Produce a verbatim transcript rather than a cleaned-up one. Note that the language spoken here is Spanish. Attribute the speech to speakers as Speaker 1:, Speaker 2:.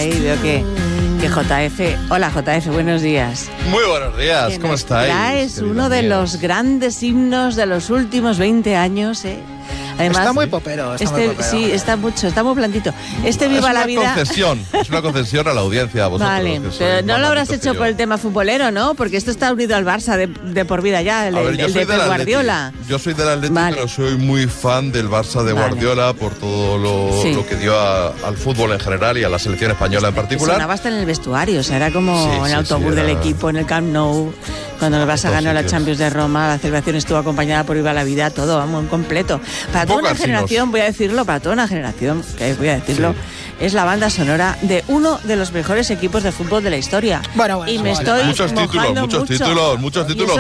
Speaker 1: ahí, veo que, que J F... Hola J F, buenos días.
Speaker 2: Muy buenos días, ¿cómo estáis?
Speaker 1: Traes uno de los grandes himnos de los últimos veinte años, ¿eh? Además,
Speaker 3: está muy popero, está
Speaker 1: este,
Speaker 3: muy popero.
Speaker 1: Sí, está mucho, está muy blandito. Este Viva la Vida...
Speaker 2: Es una concesión, es una concesión a la audiencia, a vosotros.
Speaker 1: Vale, pero no lo habrás hecho por el tema futbolero, ¿no? Porque esto está unido al Barça de, de por vida ya, el,
Speaker 2: ver,
Speaker 1: el de Pep Guardiola.
Speaker 2: Yo soy del Atleti,
Speaker 1: vale.
Speaker 2: pero soy muy fan del Barça de vale. Guardiola por todo lo, sí. lo que dio a, al fútbol en general y a la selección española en particular.
Speaker 1: Sonaba hasta en el vestuario, o sea, era como
Speaker 2: sí,
Speaker 1: en el
Speaker 2: sí,
Speaker 1: autobús
Speaker 2: sí, era...
Speaker 1: del equipo, en el Camp Nou. Cuando el Barça ganó la Champions de Roma, la celebración estuvo acompañada por Viva la Vida, todo, vamos, completo. Para toda una generación, voy a decirlo, para toda una generación, que voy a decirlo, sí. es la banda sonora de uno de los mejores equipos de fútbol de la historia.
Speaker 3: Bueno, bueno,
Speaker 1: y me
Speaker 3: bueno,
Speaker 1: estoy
Speaker 2: muchos títulos, muchos
Speaker 1: mucho.
Speaker 2: títulos, muchos títulos.